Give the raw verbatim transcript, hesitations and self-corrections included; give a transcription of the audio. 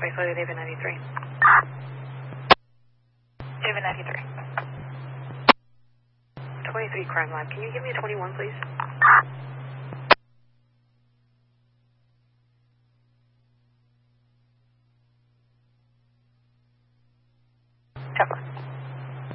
respectfully, David ninety-three. David ninety-three. twenty-three Crime Lab. Can you give me a twenty-one, please? Chopper.